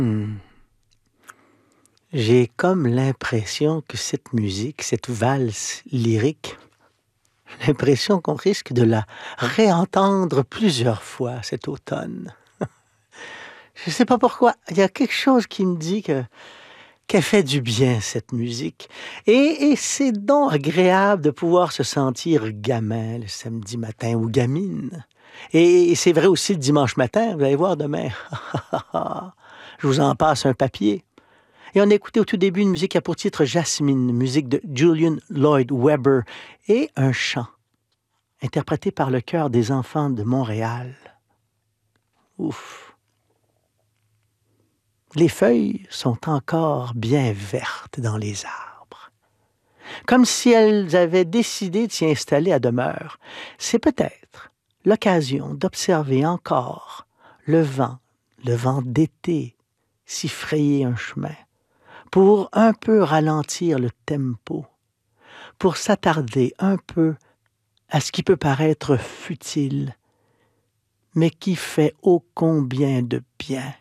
Mmh. J'ai comme l'impression que cette musique, cette valse lyrique, l'impression qu'on risque de la réentendre plusieurs fois cet automne. Je ne sais pas pourquoi, il y a quelque chose qui me dit que qu'elle fait du bien cette musique et c'est donc agréable de pouvoir se sentir gamin le samedi matin ou gamine et c'est vrai aussi le dimanche matin, vous allez voir demain. Je vous en passe un papier. Et on a écouté au tout début une musique qui a pour titre Jasmine, musique de Julian Lloyd Webber, et un chant interprété par le chœur des enfants de Montréal. Ouf! Les feuilles sont encore bien vertes dans les arbres, comme si elles avaient décidé de s'y installer à demeure. C'est peut-être l'occasion d'observer encore le vent d'été, s'y frayer un chemin, pour un peu ralentir le tempo, pour s'attarder un peu à ce qui peut paraître futile, mais qui fait ô combien de bien.